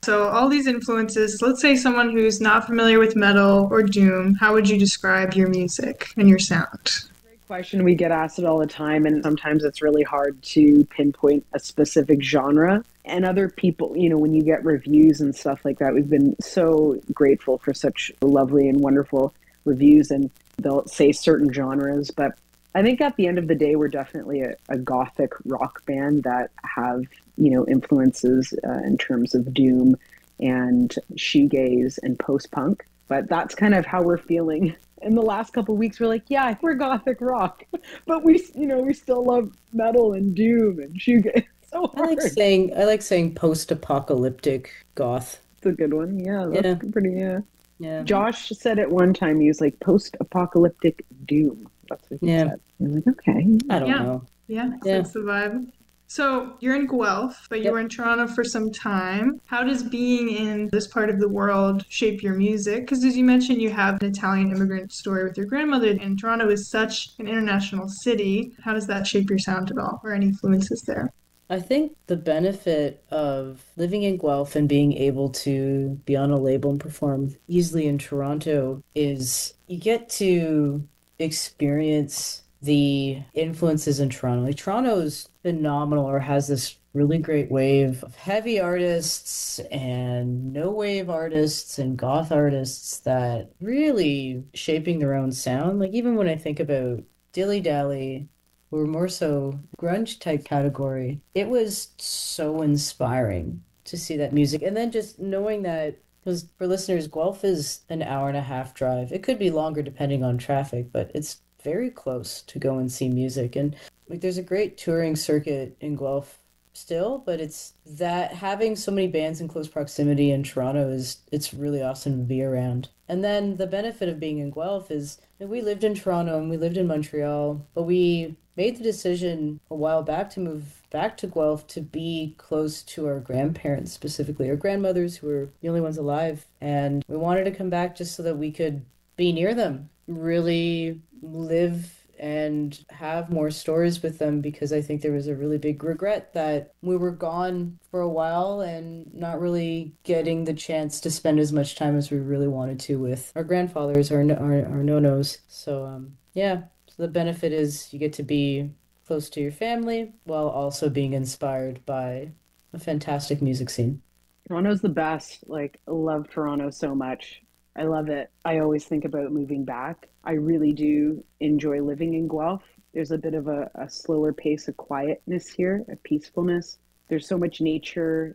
So all these influences, let's say someone who's not familiar with metal or doom, how would you describe your music and your sound? Great question. We get asked it all the time, and sometimes it's really hard to pinpoint a specific genre. And other people, when you get reviews and stuff like that, we've been so grateful for such lovely and wonderful reviews, and they'll say certain genres. But I think at the end of the day, we're definitely a gothic rock band that have, influences in terms of doom and shoegaze and post-punk. But that's kind of how we're feeling in the last couple of weeks. We're like, yeah, we're gothic rock, but we still love metal and doom and shoegaze so hard. I like saying post-apocalyptic goth. It's a good one. Yeah, that's Yeah, pretty, yeah. yeah, Josh said it one time. He was like, post-apocalyptic doom. That's what he yeah. said. I'm like, okay. I don't Yeah, know. yeah, Yeah. that's the vibe. So you're in Guelph, but you Yep. were in Toronto for some time. How does being in this part of the world shape your music? Because as you mentioned, you have an Italian immigrant story with your grandmother, and Toronto is such an international city. How does that shape your sound at all, or any influences there? I think the benefit of living in Guelph and being able to be on a label and perform easily in Toronto is you get to experience the influences in Toronto. Like Toronto's phenomenal or has this really great wave of heavy artists and no wave artists and goth artists that really shaping their own sound. Like even when I think about Dilly Dally who were more so grunge type category, it was so inspiring to see that music. And then just knowing that, because for listeners, Guelph is an hour and a half drive. It could be longer depending on traffic, but it's very close to go and see music. And like there's a great touring circuit in Guelph still, but it's that having so many bands in close proximity in Toronto is it's really awesome to be around. And then the benefit of being in Guelph is that we lived in Toronto and we lived in Montreal, but we made the decision a while back to move back to Guelph to be close to our grandparents, specifically our grandmothers who were the only ones alive. And we wanted to come back just so that we could be near them, really live and have more stories with them because I think there was a really big regret that we were gone for a while and not really getting the chance to spend as much time as we really wanted to with our grandfathers, our no-nos. So, yeah, so the benefit is you get to be close to your family while also being inspired by a fantastic music scene. Toronto's the best. Like, I love Toronto so much. I love it. I always think about moving back. I really do enjoy living in Guelph. There's a bit of a slower pace of quietness here, a peacefulness. There's so much nature.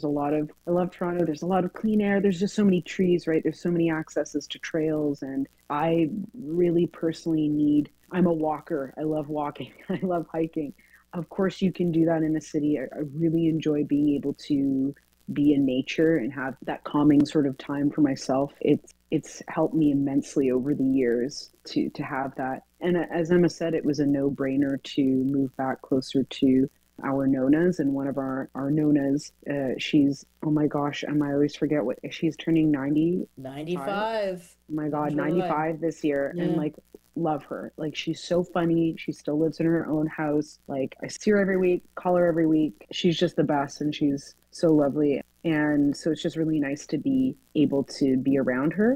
I love Toronto. There's a lot of clean air. There's just so many trees, right? There's so many accesses to trails. And I really personally I'm a walker. I love walking. I love hiking. Of course, you can do that in a city. I really enjoy being able to be in nature and have that calming sort of time for myself. It's helped me immensely over the years to have that. And as Emma said, it was a no-brainer to move back closer to our nonas. And one of our nonas, she's, oh my gosh, I always forget what she's turning 95. 95 Oh my in God, July. 95 this year. And Yeah. like, love her. Like, she's so funny. She still lives in her own house. Like, I see her every week, call her every week. She's just the best and she's so lovely. And so it's just really nice to be able to be around her.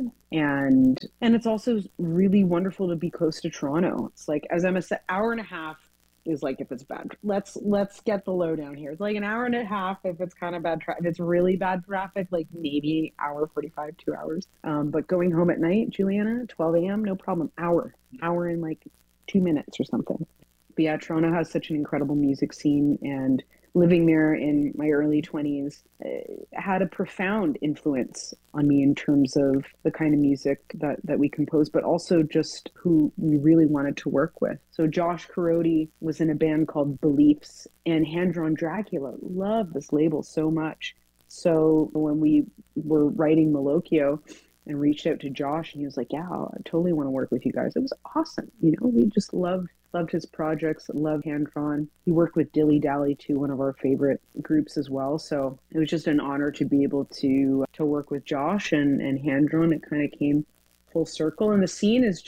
And it's also really wonderful to be close to Toronto. It's like, as Emma said, hour and a half is like if it's bad. Let's get the lowdown here. It's like an hour and a half if it's kind of bad traffic. If it's really bad traffic, like maybe hour 45, 2 hours. But going home at night, Juliana, 12 a.m., no problem. Hour and like 2 minutes or something. But yeah, Toronto has such an incredible music scene, and living there in my early 20s had a profound influence on me in terms of the kind of music that we compose, but also just who we really wanted to work with. So Josh Karoti was in a band called Beliefs, and Hand Drawn Dracula loved this label so much. So when we were writing Malocchio and reached out to Josh, and he was like, yeah, I totally want to work with you guys. It was awesome. We just loved his projects, loved Hand Drawn. He worked with Dilly Dally too, one of our favorite groups as well. So it was just an honor to be able to work with Josh and Hand Drawn. It kind of came full circle, and the scene is just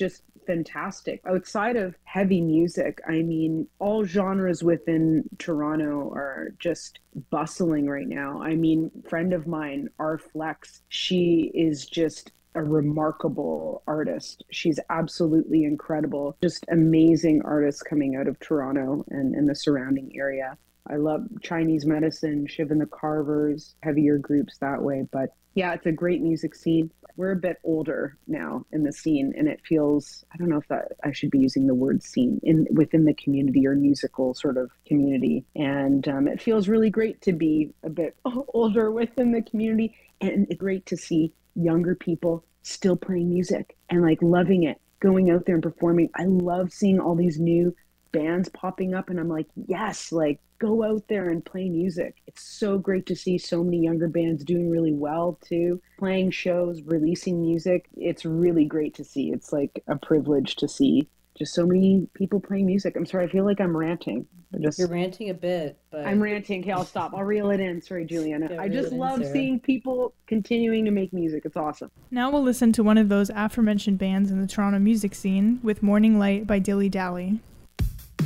fantastic. Outside of heavy music, I mean, all genres within Toronto are just bustling right now. I mean, friend of mine, R Flex, she is just a remarkable artist. She's absolutely incredible. Just amazing artists coming out of Toronto and the surrounding area. I love Chinese Medicine, Shiv and the Carvers, heavier groups that way. But yeah, it's a great music scene. We're a bit older now in the scene, and it feels, I don't know if that I should be using the word scene within the community or musical sort of community. And it feels really great to be a bit older within the community. And it's great to see younger people still playing music and like loving it, going out there and performing. I love seeing all these new bands popping up, and I'm like, yes, like go out there and play music. It's so great to see so many younger bands doing really well too, playing shows, releasing music. It's really great to see. It's like a privilege to see just so many people playing music. I'm sorry, I feel like I'm ranting. You're ranting a bit, but I'm ranting. Okay, I'll stop. I'll reel it in. Sorry, Juliana. Yeah, I just love Sarah. seeing people continuing to make music. It's awesome. Now we'll listen to one of those aforementioned bands in the Toronto music scene with Morning Light by Dilly Dally.